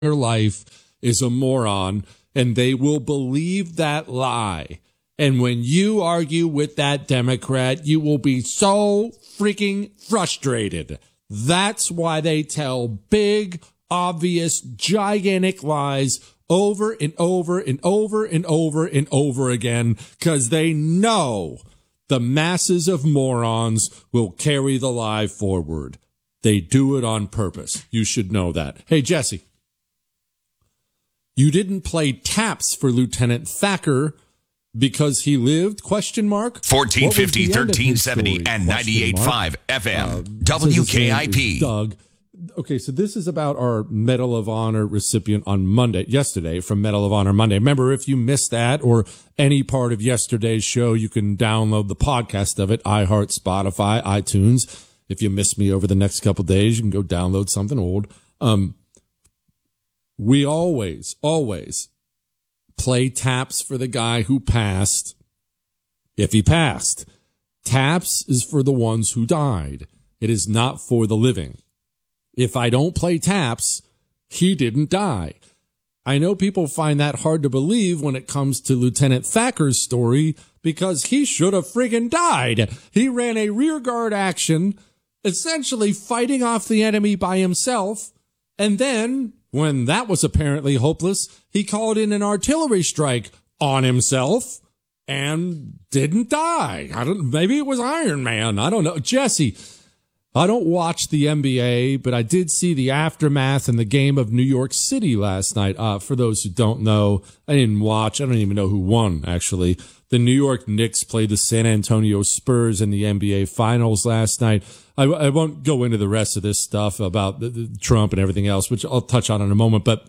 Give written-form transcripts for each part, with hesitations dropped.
their life is a moron, and they will believe that lie. And when you argue with that Democrat, you will be so freaking frustrated. That's why they tell big, obvious, gigantic lies over and over and over and over and over again, because they know the masses of morons will carry the lie forward. They do it on purpose. You should know that. Hey, Jesse, you didn't play taps for Lieutenant Thacker because he lived, question mark? 1450, 1370, and 98.5 FM, WKIP. Doug. Okay, so this is about our Medal of Honor recipient on yesterday from Medal of Honor Monday. Remember, if you missed that or any part of yesterday's show, you can download the podcast of it, iHeart, Spotify, iTunes. If you miss me over the next couple of days, you can go download something old. We always play taps for the guy who passed, if he passed. Taps is for the ones who died. It is not for the living. If I don't play taps, he didn't die. I know people find that hard to believe when it comes to Lieutenant Thacker's story, because he should have friggin' died. He ran a rearguard action, essentially fighting off the enemy by himself, and then, when that was apparently hopeless, he called in an artillery strike on himself and didn't die. Maybe it was Iron Man. I don't know. Jesse, I don't watch the NBA, but I did see the aftermath in the game of New York City last night. For those who don't know, I didn't watch. I don't even know who won, actually. The New York Knicks played the San Antonio Spurs in the NBA Finals last night. I won't go into the rest of this stuff about the Trump and everything else, which I'll touch on in a moment. But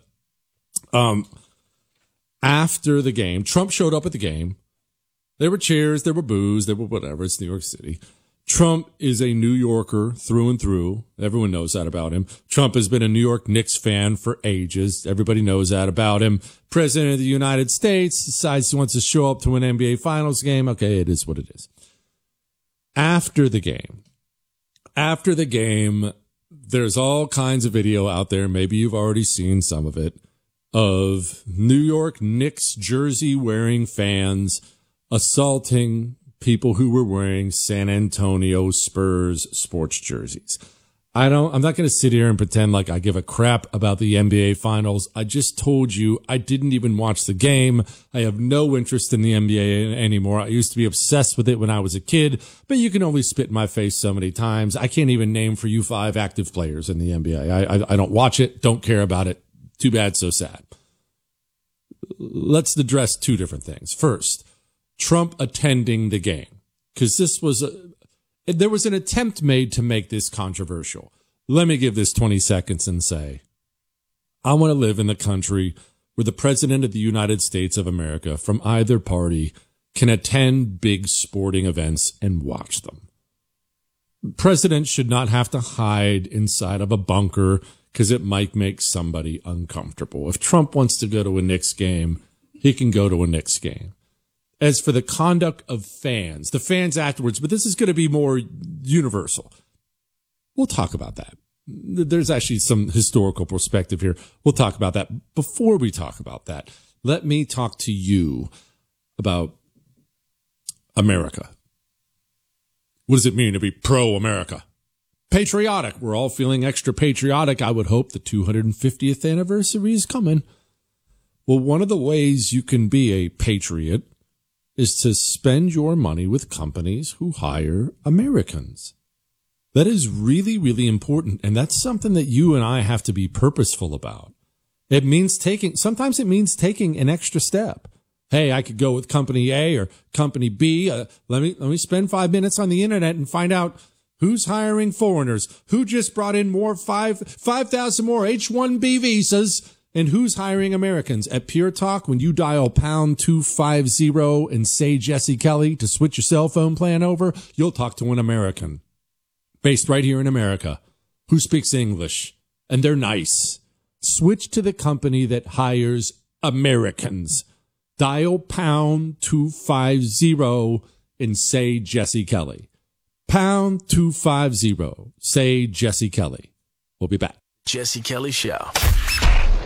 after the game, Trump showed up at the game. There were cheers, there were boos, there were whatever. It's New York City. Trump is a New Yorker through and through. Everyone knows that about him. Trump has been a New York Knicks fan for ages. Everybody knows that about him. President of the United States decides he wants to show up to an NBA Finals game. Okay, it is what it is. After the game, there's all kinds of video out there. Maybe you've already seen some of it, of New York Knicks jersey wearing fans assaulting people who were wearing San Antonio Spurs sports jerseys. I'm not going to sit here and pretend like I give a crap about the NBA Finals. I just told you I didn't even watch the game. I have no interest in the NBA anymore. I used to be obsessed with it when I was a kid, but you can only spit in my face so many times. I can't even name for you 5 active players in the NBA. I don't watch it, don't care about it. Too bad, so sad. Let's address 2 different things. First, Trump attending the game, because there was an attempt made to make this controversial. Let me give this 20 seconds and say, I want to live in the country where the president of the United States of America from either party can attend big sporting events and watch them. Presidents should not have to hide inside of a bunker because it might make somebody uncomfortable. If Trump wants to go to a Knicks game, he can go to a Knicks game. As for the conduct of fans, the fans afterwards, but this is going to be more universal. We'll talk about that. There's actually some historical perspective here. We'll talk about that. Before we talk about that, let me talk to you about America. What does it mean to be pro-America? Patriotic. We're all feeling extra patriotic. I would hope the 250th anniversary is coming. Well, one of the ways you can be a patriot is to spend your money with companies who hire Americans. That is really, really important. And that's something that you and I have to be purposeful about. Sometimes it means taking an extra step. Hey, I could go with company A or company B. Let me spend 5 minutes on the internet and find out who's hiring foreigners, who just brought in 5,000 more H-1B visas, and who's hiring Americans. At Pure Talk, when you dial pound 250 and say Jesse Kelly to switch your cell phone plan over, you'll talk to an American based right here in America who speaks English, and they're nice. Switch to the company that hires Americans. Dial pound 250 and say Jesse Kelly. Pound 250. Say Jesse Kelly. We'll be back. Jesse Kelly Show.